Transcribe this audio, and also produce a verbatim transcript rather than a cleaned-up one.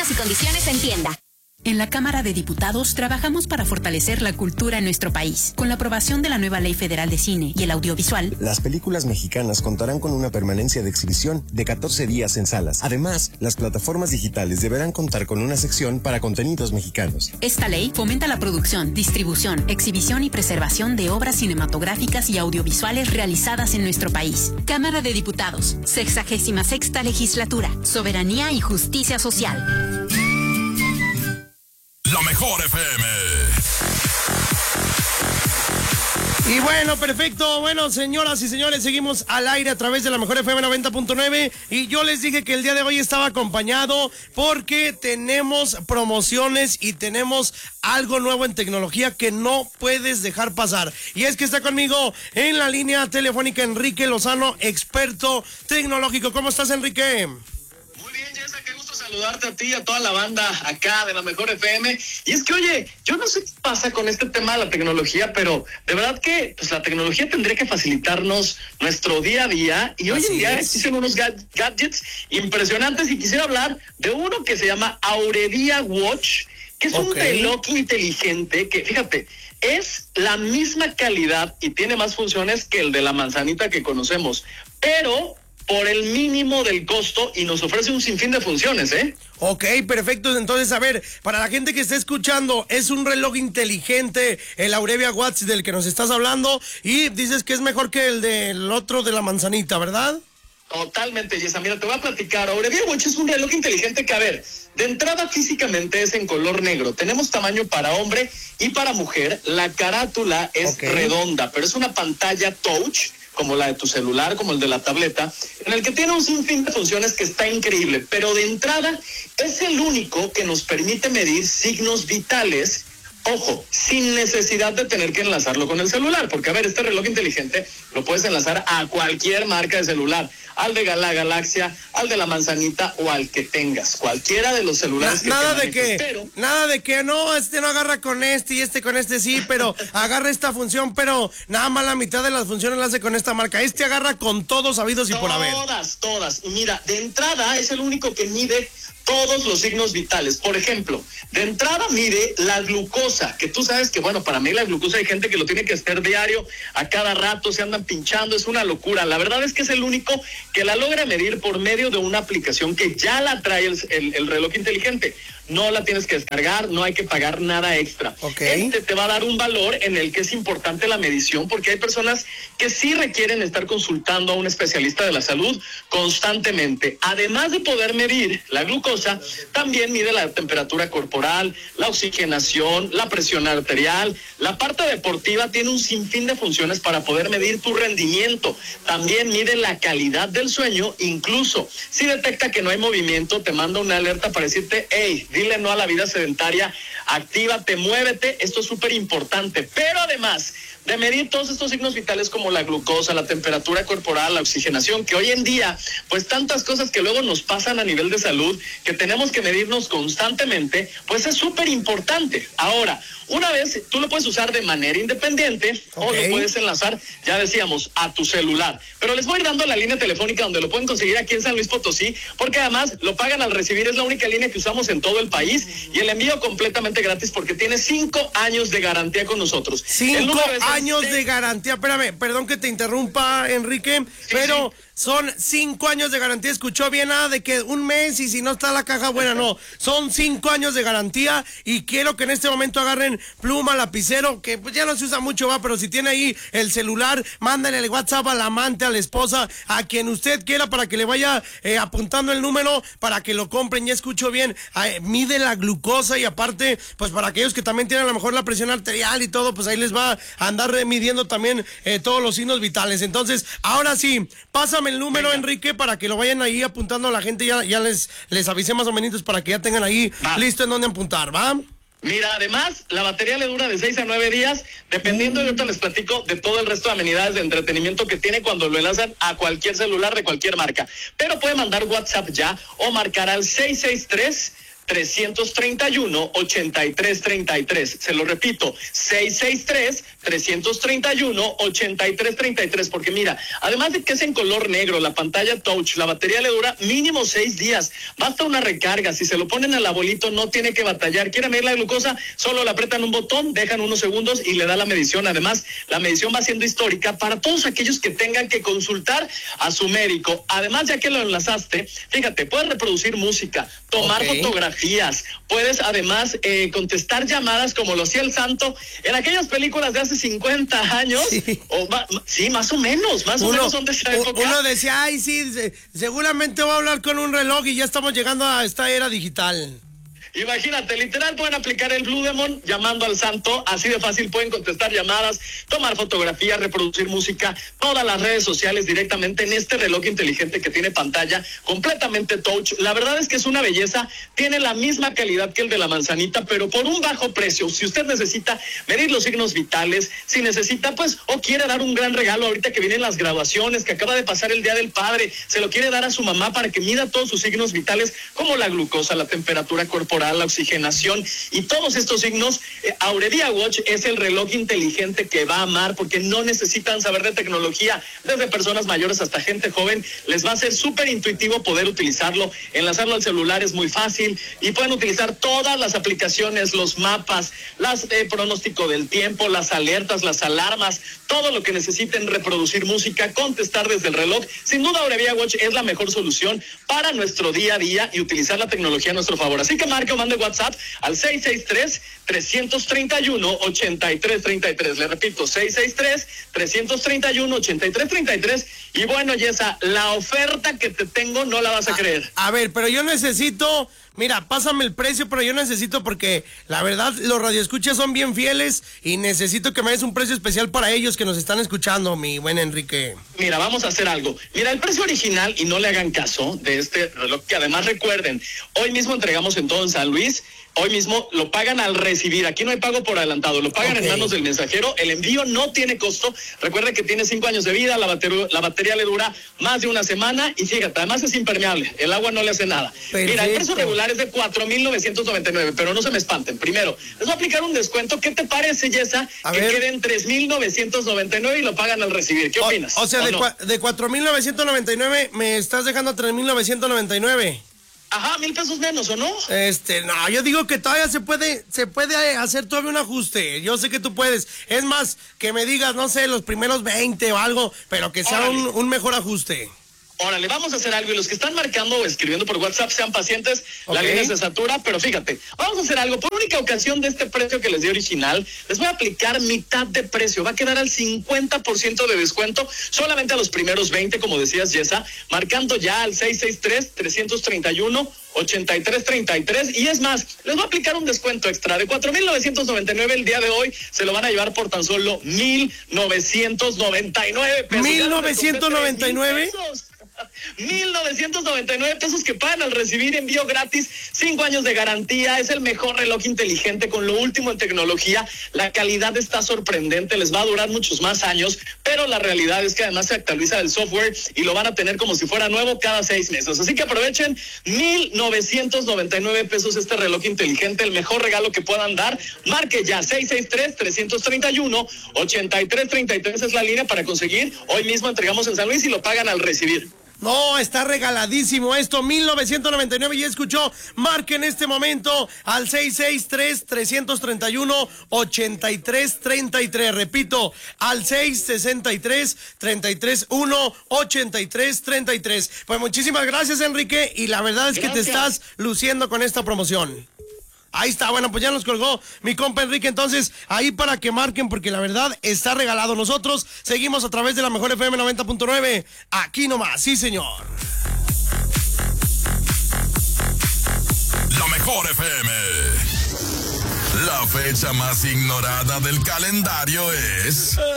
Términos y condiciones en tienda. En la Cámara de Diputados trabajamos para fortalecer la cultura en nuestro país. Con la aprobación de la nueva Ley Federal de Cine y el Audiovisual, las películas mexicanas contarán con una permanencia de exhibición de catorce días en salas. Además, las plataformas digitales deberán contar con una sección para contenidos mexicanos. Esta ley fomenta la producción, distribución, exhibición y preservación de obras cinematográficas y audiovisuales realizadas en nuestro país. Cámara de Diputados, sexagésima sexta legislatura, soberanía y justicia social. La mejor F M. Y bueno, perfecto. Bueno, señoras y señores, seguimos al aire a través de la mejor F M noventa punto nueve. Y yo les dije que el día de hoy estaba acompañado porque tenemos promociones y tenemos algo nuevo en tecnología que no puedes dejar pasar. Y es que está conmigo en la línea telefónica Enrique Lozano, experto tecnológico. ¿Cómo estás, Enrique? Muy bien, Jessa, qué gusto saludarte a ti y a toda la banda acá de la mejor F M. Y es que, oye, yo no sé qué pasa con este tema de la tecnología, pero de verdad que pues la tecnología tendría que facilitarnos nuestro día a día. Y hoy en día existen unos gadgets impresionantes y quisiera hablar de uno que se llama Aurelia Watch, que es okay. un reloj inteligente que, fíjate, es la misma calidad y tiene más funciones que el de la manzanita que conocemos, pero por el mínimo del costo y nos ofrece un sinfín de funciones, ¿eh? Ok, perfecto. Entonces, a ver, para la gente que está escuchando, es un reloj inteligente, el Aurelia Watch del que nos estás hablando, y dices que es mejor que el del otro de la manzanita, ¿verdad? Totalmente, Yesa. Mira, te voy a platicar. Aurelia Watch es un reloj inteligente que, a ver, de entrada físicamente es en color negro. Tenemos tamaño para hombre y para mujer. La carátula es okay. redonda, pero es una pantalla touch, como la de tu celular, como el de la tableta, en el que tiene un sinfín de funciones que está increíble, pero de entrada es el único que nos permite medir signos vitales, ojo, sin necesidad de tener que enlazarlo con el celular, porque a ver, este reloj inteligente lo puedes enlazar a cualquier marca de celular, al de la Galaxia, al de la manzanita o al que tengas, cualquiera de los celulares. Na, que nada de que, pero... nada de que no, este no agarra con este y este con este sí, pero agarra esta función, pero nada más la mitad de las funciones la hace con esta marca. Este agarra con todos sabidos y todas, por haber. Todas, todas. Y mira, de entrada es el único que mide todos los signos vitales. Por ejemplo, de entrada mide la glucosa, que tú sabes que, bueno, para mí la glucosa hay gente que lo tiene que hacer diario, a cada rato se andan pinchando, es una locura. La verdad es que es el único que la logra medir por medio de una aplicación que ya la trae el, el, el reloj inteligente. No la tienes que descargar, no hay que pagar nada extra. Okay. Este te va a dar un valor en el que es importante la medición, porque hay personas que sí requieren estar consultando a un especialista de la salud constantemente. Además de poder medir la glucosa, también mide la temperatura corporal, la oxigenación, la presión arterial. La parte deportiva tiene un sinfín de funciones para poder medir tu rendimiento. También mide la calidad del sueño, incluso si detecta que no hay movimiento, te manda una alerta para decirte, hey, dile no a la vida sedentaria, actívate, muévete. Esto es súper importante, pero además de medir todos estos signos vitales como la glucosa, la temperatura corporal, la oxigenación, que hoy en día, pues tantas cosas que luego nos pasan a nivel de salud, que tenemos que medirnos constantemente, pues es súper importante. Ahora, una vez, tú lo puedes usar de manera independiente, okay, o lo puedes enlazar, ya decíamos, a tu celular. Pero les voy a ir dando la línea telefónica donde lo pueden conseguir aquí en San Luis Potosí, porque además lo pagan al recibir, es la única línea que usamos en todo el país, y el envío completamente gratis porque tiene cinco años de garantía con nosotros. Cinco años de garantía. Espérame, perdón que te interrumpa, Enrique, sí, pero... Sí. Son cinco años de garantía, escuchó bien, nada de que un mes y si no está la caja buena, no. Son cinco años de garantía y quiero que en este momento agarren pluma, lapicero, que pues ya no se usa mucho, va, pero si tiene ahí el celular, mándale el WhatsApp al amante, a la esposa, a quien usted quiera para que le vaya eh, apuntando el número para que lo compren. Ya escucho bien, eh, mide la glucosa y aparte, pues para aquellos que también tienen a lo mejor la presión arterial y todo, pues ahí les va a andar midiendo también eh, todos los signos vitales. Entonces, ahora sí, pásame el número, venga, Enrique, para que lo vayan ahí apuntando a la gente, ya, ya les, les avisé más o menos para que ya tengan ahí va. listo en dónde apuntar, ¿va? Mira, además, la batería le dura de seis a nueve días, dependiendo, mm. yo te les platico de todo el resto de amenidades de entretenimiento que tiene cuando lo enlazan a cualquier celular de cualquier marca. Pero puede mandar WhatsApp ya o marcar al seis seis tres, trescientos treinta y uno, ochenta y tres treinta y tres. Se lo repito, seis seis tres, trescientos treinta y uno, ochenta y tres treinta y tres, porque mira, además de que es en color negro, la pantalla touch, la batería le dura mínimo seis días. Basta una recarga, si se lo ponen al abuelito no tiene que batallar. Quiere medir la glucosa, solo le apretan un botón, dejan unos segundos y le da la medición. Además, la medición va siendo histórica para todos aquellos que tengan que consultar a su médico. Además, ya que lo enlazaste, fíjate, puedes reproducir música, tomar okay. fotografías, puedes además eh, contestar llamadas como lo hacía el santo en aquellas películas de hace cincuenta años, sí, o ma, sí más o menos, más uno, o menos son de esa época. Uno decía, ay sí, seguramente voy a hablar con un reloj y ya estamos llegando a esta era digital. Imagínate, literal pueden aplicar el Blue Demon llamando al santo, así de fácil pueden contestar llamadas, tomar fotografías, reproducir música, todas las redes sociales directamente en este reloj inteligente que tiene pantalla completamente touch. La verdad es que es una belleza, tiene la misma calidad que el de la manzanita, pero por un bajo precio. Si usted necesita medir los signos vitales, si necesita pues o quiere dar un gran regalo ahorita que vienen las graduaciones, que acaba de pasar el Día del Padre, se lo quiere dar a su mamá para que mida todos sus signos vitales como la glucosa, la temperatura corporal, la oxigenación y todos estos signos, eh, Aurelia Watch es el reloj inteligente que va a amar, porque no necesitan saber de tecnología, desde personas mayores hasta gente joven, les va a ser súper intuitivo poder utilizarlo, enlazarlo al celular es muy fácil y pueden utilizar todas las aplicaciones, los mapas, las eh, pronóstico del tiempo, las alertas, las alarmas, todo lo que necesiten, reproducir música, contestar desde el reloj. Sin duda Aurelia Watch es la mejor solución para nuestro día a día y utilizar la tecnología a nuestro favor. Así que marque o mande WhatsApp al seis seis tres, trescientos treinta y uno, ochenta y tres treinta y tres. Le repito, seis seis tres, trescientos treinta y uno, ochenta y tres treinta y tres. Y bueno, Yesa, la oferta que te tengo no la vas a, a creer. A ver, pero yo necesito... Mira, pásame el precio, pero yo necesito, porque la verdad los radioescuchas son bien fieles y necesito que me des un precio especial para ellos que nos están escuchando, mi buen Enrique. Mira, vamos a hacer algo. Mira, el precio original, y no le hagan caso de este reloj, que además recuerden, hoy mismo entregamos en todo en San Luis. Hoy mismo lo pagan al recibir. Aquí no hay pago por adelantado. Lo pagan okay. en manos del mensajero. El envío no tiene costo. Recuerda que tiene cinco años de vida. La batería, la batería le dura más de una semana. Y fíjate, además es impermeable. El agua no le hace nada. Perfecto. Mira, el precio regular es de cuatro mil novecientos noventa y nueve. Pero no se me espanten. Primero, les voy a aplicar un descuento. ¿Qué te parece, Yesa? A que ver. Queden tres mil novecientos noventa y nueve y lo pagan al recibir. ¿Qué opinas? O, o sea, ¿O de, no? cua, de cuatro mil novecientos noventa y nueve me estás dejando a tres mil novecientos noventa y nueve. Ajá, mil pesos menos, ¿o no? Este, no, yo digo que todavía se puede, se puede hacer todavía un ajuste. Yo sé que tú puedes. Es más, que me digas, no sé, los primeros veinte o algo, pero que sea un, un mejor ajuste. Órale, vamos a hacer algo y los que están marcando o escribiendo por WhatsApp sean pacientes, okay. La línea se satura, pero fíjate, vamos a hacer algo. Por única ocasión de este precio que les di original, les voy a aplicar mitad de precio, va a quedar al cincuenta por ciento de descuento, solamente a los primeros veinte, como decías, Yesa, marcando ya al seis seis tres, trescientos treinta y uno, ochenta y tres treinta y tres, y es más, les voy a aplicar un descuento extra de cuatro mil novecientos noventa y nueve el día de hoy, se lo van a llevar por tan solo mil novecientos noventa y nueve pesos. ¿mil novecientos noventa y nueve? mil novecientos noventa y nueve pesos que pagan al recibir envío gratis, cinco años de garantía, es el mejor reloj inteligente con lo último en tecnología, la calidad está sorprendente, les va a durar muchos más años, pero la realidad es que además se actualiza el software y lo van a tener como si fuera nuevo cada seis meses, así que aprovechen, mil novecientos noventa y nueve pesos este reloj inteligente, el mejor regalo que puedan dar, marque ya seis seis tres, trescientos treinta y uno, ochenta y tres treinta y tres es la línea para conseguir, hoy mismo entregamos en San Luis y lo pagan al recibir. No, está regaladísimo esto, mil novecientos noventa y nueve, ya escuchó, marque en este momento al seis seis tres, trescientos treinta y uno, ochenta y tres treinta y tres, repito, al seis seis tres, treinta y tres uno, ochenta y tres treinta y tres. Pues muchísimas gracias, Enrique, y la verdad es gracias. Que te estás luciendo con esta promoción. Ahí está, bueno, pues ya nos colgó mi compa Enrique, entonces ahí para que marquen, porque la verdad está regalado. Nosotros seguimos a través de la mejor F M noventa punto nueve, aquí nomás, sí señor. La mejor F M. La fecha más ignorada del calendario es...